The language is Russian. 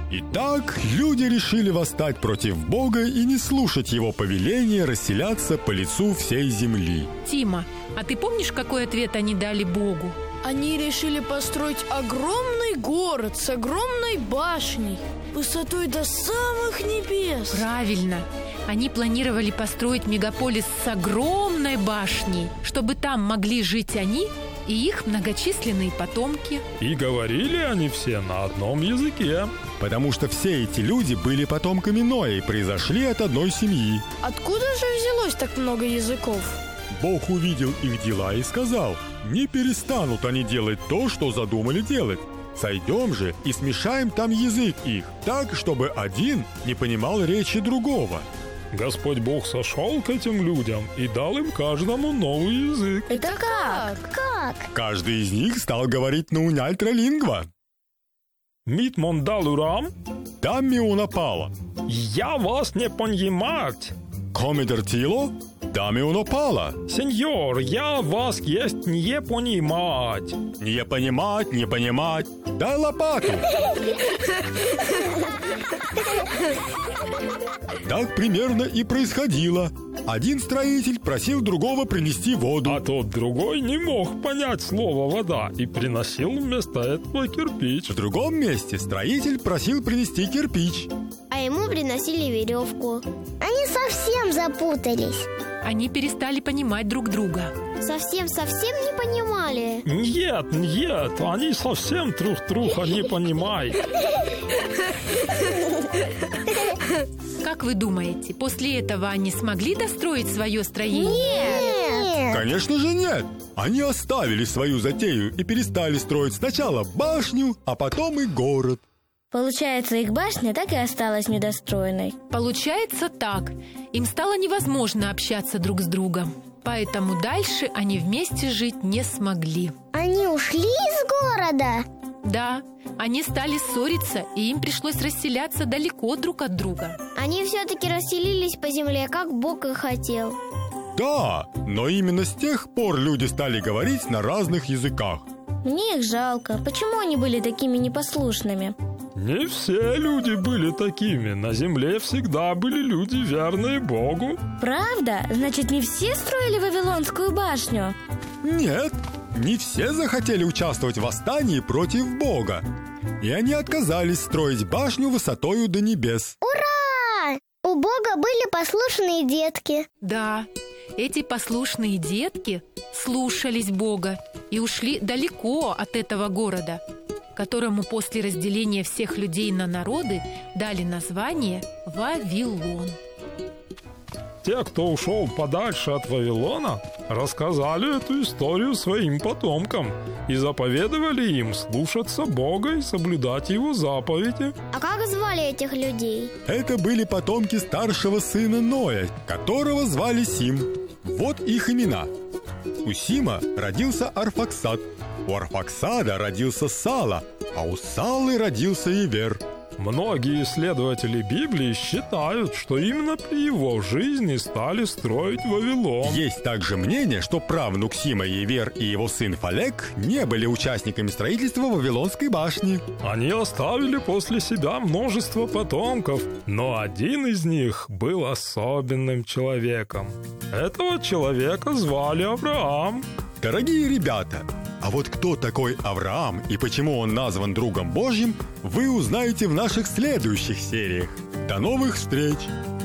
Итак, люди решили восстать против Бога и не слушать его повеления расселяться по лицу всей земли. Тима, а ты помнишь, какой ответ они дали Богу? Они решили построить огромный город с огромной башней, высотой до самых небес. Правильно. Они планировали построить мегаполис с огромной башней, чтобы там могли жить они и их многочисленные потомки. И говорили они все на одном языке. Потому что все эти люди были потомками Ноя и произошли от одной семьи. Откуда же взялось так много языков? Бог увидел их дела и сказал: не перестанут они делать то, что задумали делать. Сойдем же и смешаем там язык их, так, чтобы один не понимал речи другого. Господь Бог сошел к этим людям и дал им каждому новый язык. Это как? Как? Каждый из них стал говорить на уняльтралингва. Мит мондалурам, Там миунапала. я вас не понимать. Комедертило, там миунапала. Сеньор, я вас есть не понимать. Не понимать, не понимать. Дай лопату. Так примерно и происходило. Один строитель просил другого принести воду. А тот другой не мог понять слово «вода» и приносил вместо этого кирпич. В другом месте строитель просил принести кирпич. А ему приносили веревку. Они совсем запутались. Они перестали понимать друг друга. Совсем не понимали. Нет, они совсем друг друга не понимают. Как вы думаете, после этого они смогли достроить свое строение? Нет. Конечно же нет. Они оставили свою затею и перестали строить сначала башню, а потом и город. Получается, их башня так и осталась недостроенной. Получается так. Им стало невозможно общаться друг с другом. Поэтому дальше они вместе жить не смогли. Они ушли из города? Да, они стали ссориться, и им пришлось расселяться далеко друг от друга. Они все-таки расселились по земле, как Бог и хотел. Да, но именно с тех пор люди стали говорить на разных языках. Мне их жалко. Почему они были такими непослушными? Не все люди были такими. На земле всегда были люди, верные Богу. Правда? Значит, не все строили Вавилонскую башню? Нет, не все захотели участвовать в восстании против Бога. И они отказались строить башню высотою до небес. Ура! У Бога были послушные детки. Да, эти послушные детки слушались Бога и ушли далеко от этого города, которому после разделения всех людей на народы дали название Вавилон. Те, кто ушел подальше от Вавилона, рассказали эту историю своим потомкам и заповедовали им слушаться Бога и соблюдать Его заповеди. А как звали этих людей? Это были потомки старшего сына Ноя, которого звали Сим. Вот их имена. У Сима родился Арфаксад, у Арфаксада родился Сала, а у Салы родился Ивер. Многие исследователи Библии считают, что именно при его жизни стали строить Вавилон. Есть также мнение, что правнук Сима Ивер и его сын Фалек не были участниками строительства Вавилонской башни. Они оставили после себя множество потомков, но один из них был особенным человеком. Этого человека звали Авраам. Дорогие ребята, а вот кто такой Авраам и почему он назван другом Божьим, вы узнаете в наших следующих сериях. До новых встреч!